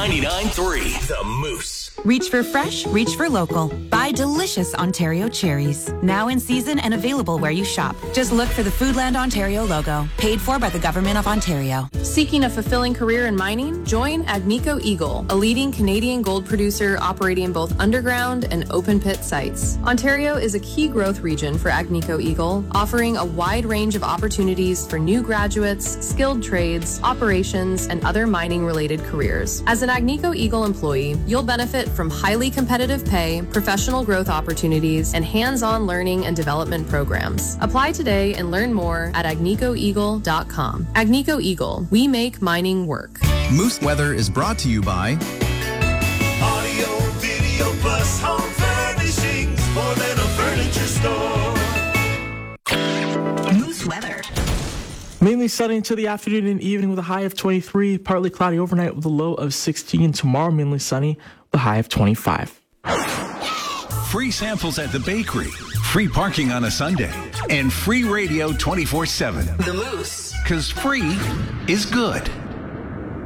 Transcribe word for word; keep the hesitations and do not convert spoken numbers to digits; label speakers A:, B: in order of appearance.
A: ninety-nine point three The Moose.
B: Reach for fresh, reach for local. Buy delicious Ontario cherries. Now in season and available where you shop. Just look for the Foodland Ontario logo. Paid for by the Government of Ontario.
C: Seeking a fulfilling career in mining? Join Agnico Eagle, a leading Canadian gold producer operating both underground and open pit sites. Ontario is a key growth region for Agnico Eagle, offering a wide range of opportunities for new graduates, skilled trades, operations, and other mining-related careers. As an Agnico Eagle employee, you'll benefit from highly competitive pay, professional growth opportunities, and hands-on learning and development programs. Apply today and learn more at agnico eagle dot com. Agnico Eagle, we make mining work.
D: Moose Weather is brought to you by
E: Audio, video, plus home furnishings, more than a furniture store.
B: Moose Weather.
F: Mainly sunny until the afternoon and evening with a high of twenty-three. Partly cloudy overnight with a low of sixteen. Tomorrow, mainly sunny with a high of twenty-five.
A: Free samples at the bakery, free parking on a Sunday, and free radio twenty-four seven.
B: The Moose.
A: Because free is good.